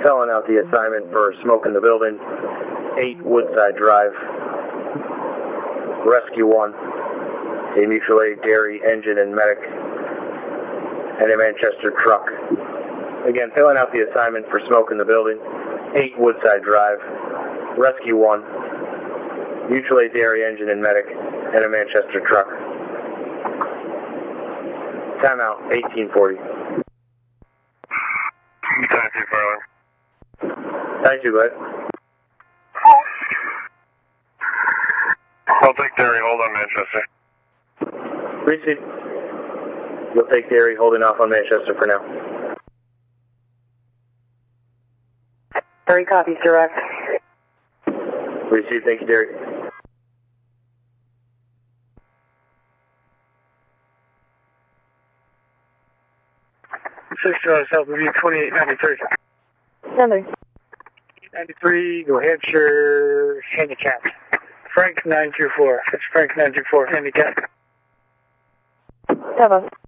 Filling out the assignment for smoke in the building. 8 Woodside Drive. Rescue 1. A mutual aid dairy engine and medic. And a Manchester truck. Again, filling out the assignment for smoke in the building. 8 Woodside Drive. Rescue 1. Mutual aid dairy engine and medic. And a Manchester truck. Timeout, 1840. Thank you, Farley. Thank you, bud. I'll take dairy, hold on Manchester. Receive. You'll take dairy, holding off on Manchester for now. Dairy copies, direct. Receive, thank you, dairy. South Review 2893. Number. 93, New Hampshire, handicap. Frank 924. It's Frank 924, handicap. Bravo.